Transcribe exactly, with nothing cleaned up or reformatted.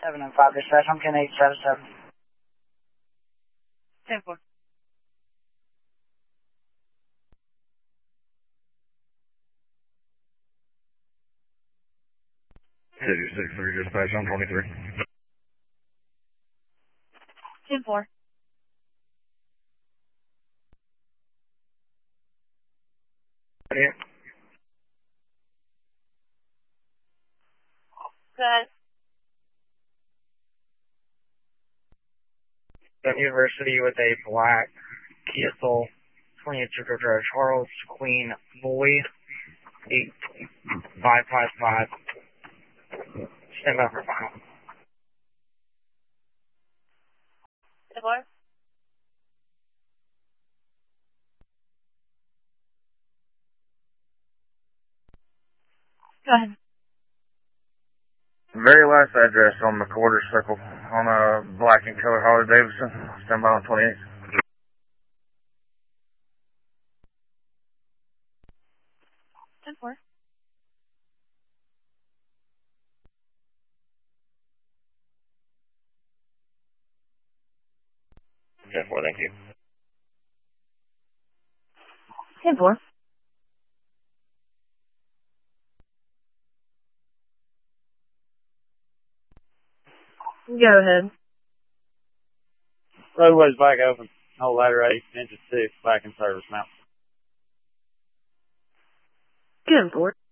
seven and five dispatch, I'm ten eight seven seven. ten four. City six three dispatch, I'm twenty-three. ten four. Yeah. Good. Gun University with a black Kia Soul, twenty-eight Super Drive, Charles Queen Boy, eight five five five. Stand by for final. ten four. Go ahead. Very last address on the quarter circle on a black and color Harley Davidson. Stand by on twenty-eight. ten four. ten four, thank you. ten four. Go ahead. Roadway's back open. No ladder eight, engine six, back in service now. ten four.